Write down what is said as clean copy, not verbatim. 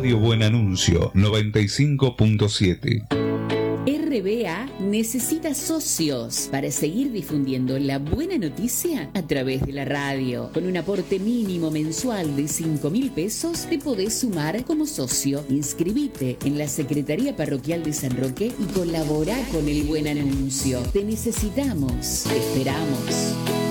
Radio Buen Anuncio 95.7. RBA necesita socios para seguir difundiendo la buena noticia a través de la radio. Con un aporte mínimo mensual de 5.000 pesos te podés sumar como socio. Inscribite en la Secretaría Parroquial de San Roque y colabora con el Buen Anuncio. Te necesitamos. Te esperamos.